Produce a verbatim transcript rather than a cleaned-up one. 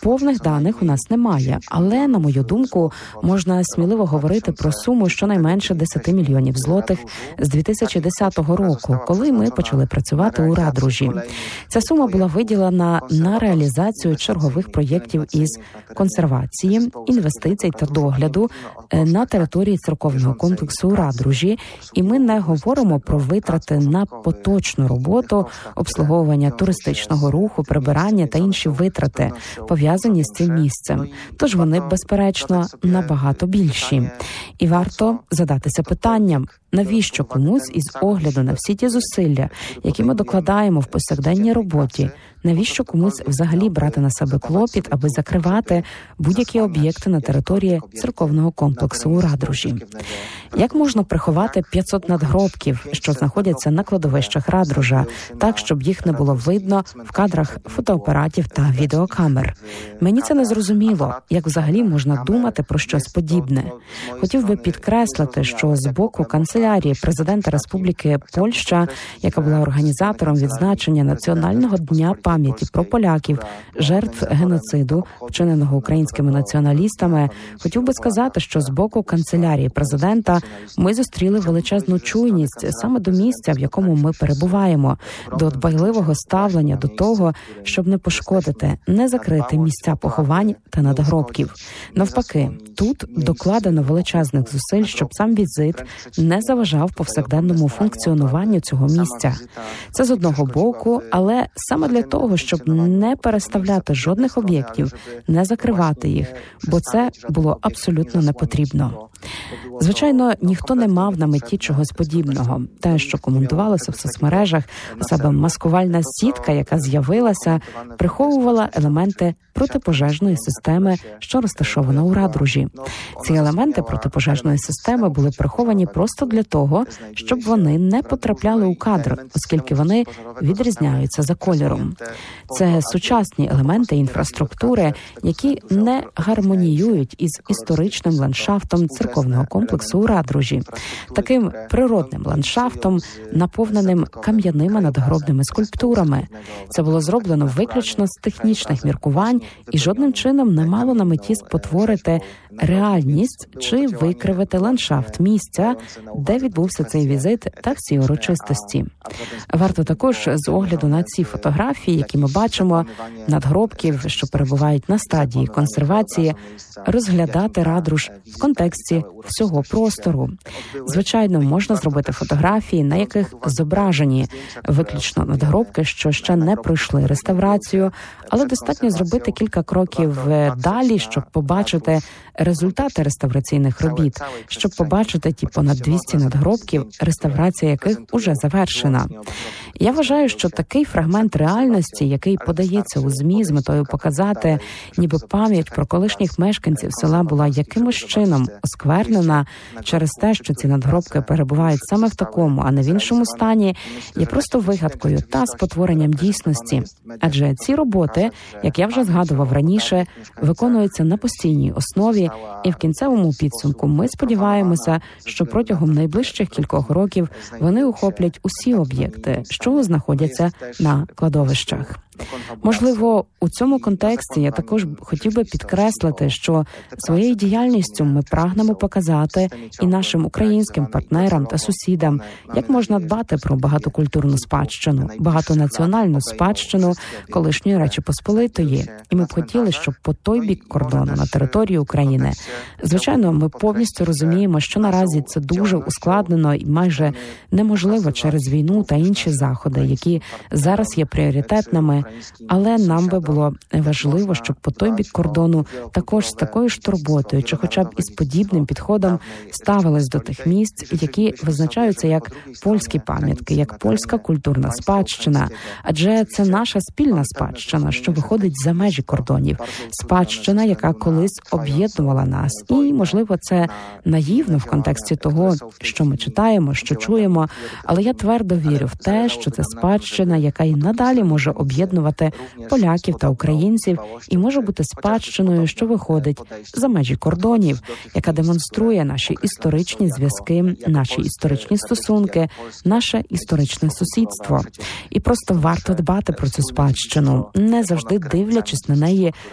Повних даних у нас немає, але, на мою думку, можна сміливо говорити про суму щонайменше десять мільйонів злотих з дві тисячі десятого року, коли ми почали працювати у Радружі. Ця сума була виділена на реалізацію чергових проєктів із консервації, інвестицій та догляду на території церковного комплексу у Радружі, і ми не говоримо про витрати на поточну роботу, обслуговування туристичного руху, прибирання та інші витрати, пов'язані з цим місцем. Тож вони, безперечно, набагато більші. І варто задатися питанням, навіщо комусь із огляду на всі ті зусилля, які ми докладаємо в повсякденній роботі, навіщо комусь взагалі брати на себе клопіт, аби закривати будь-які об'єкти на території церковного комплексу у Радружі? Як можна приховати п'ятсот надгробків, що знаходяться на кладовищах Радружа, так, щоб їх не було видно в кадрах фотоапаратів та відеокамер? Мені це не зрозуміло, як взагалі можна думати про щось подібне. Хотів би підкреслити, що з боку канцелярії президента Республіки Польща, яка була організатором відзначення Національного дня пам'яті про поляків, жертв геноциду, вчиненого українськими націоналістами, хотів би сказати, що з боку канцелярії президента ми зустріли величезну чуйність саме до місця, в якому ми перебуваємо, до дбайливого ставлення до того, щоб не пошкодити, не закрити місця поховань та надгробків. Навпаки, тут докладено величезних зусиль, щоб сам візит не заважав повсякденному функціонуванню цього місця. Це з одного боку, але саме для того, щоб не переставляти жодних об'єктів, не закривати їх, бо це було абсолютно не потрібно. Звичайно, ніхто не мав на меті чогось подібного. Те, що коментувалося в соцмережах, саме маскувальна сітка, яка з'явилася, приховувала елементи протипожежної системи, що розташована у Радружі. Ці елементи протипожежної системи були приховані просто для того, щоб вони не потрапляли у кадр, оскільки вони відрізняються за кольором. Це сучасні елементи інфраструктури, які не гармоніюють із історичним ландшафтом церковного комплексу у Радружі, таким природним ландшафтом, наповненим кам'яними надгробними скульптурами. Це було зроблено виключно з технічних міркувань і жодним чином не мало на меті спотворити реальність чи викривити ландшафт місця, де відбувся цей візит та всі урочистості. Варто також з огляду на ці фотографії, які ми бачимо, надгробків, що перебувають на стадії консервації, розглядати Радруж в контексті всього простору. Звичайно, можна зробити фотографії, на яких зображені виключно надгробки, що ще не пройшли реставрацію, але достатньо зробити кілька кроків далі, щоб побачити результати реставраційних робіт, щоб побачити ті понад двісті надгробків, реставрація яких уже завершена. Я вважаю, що такий фрагмент реальності, який подається у ЗМІ з метою показати, ніби пам'ять про колишніх мешканців села була якимось чином осквернена через те, що ці надгробки перебувають саме в такому, а не в іншому стані, є просто вигадкою та спотворенням дійсності. Адже ці роботи, як я вже згадував раніше, виконуються на постійній основі, і в кінцевому підсумку ми сподіваємося, що протягом найближчих кількох років вони охоплять усі об'єкти, що знаходяться на кладовищах. Можливо, у цьому контексті я також хотів би підкреслити, що своєю діяльністю ми прагнемо показати і нашим українським партнерам та сусідам, як можна дбати про багатокультурну спадщину, багатонаціональну спадщину колишньої Речі Посполитої. І ми б хотіли, щоб по той бік кордону на території України, звичайно, ми повністю розуміємо, що наразі це дуже ускладнено і майже неможливо через війну та інші заходи, які зараз є пріоритетними. Але нам би було важливо, щоб по той бік кордону також з такою ж турботою, чи хоча б із подібним підходом ставились до тих місць, які визначаються як польські пам'ятки, як польська культурна спадщина. Адже це наша спільна спадщина, що виходить за межі кордонів. Спадщина, яка колись об'єднувала нас. І, можливо, це наївно в контексті того, що ми читаємо, що чуємо, але я твердо вірю в те, що це спадщина, яка і надалі може об'єднувати поляків та українців і може бути спадщиною, що виходить за межі кордонів, яка демонструє наші історичні зв'язки, наші історичні стосунки, наше історичне сусідство. І просто варто дбати про цю спадщину, не завжди дивлячись на неї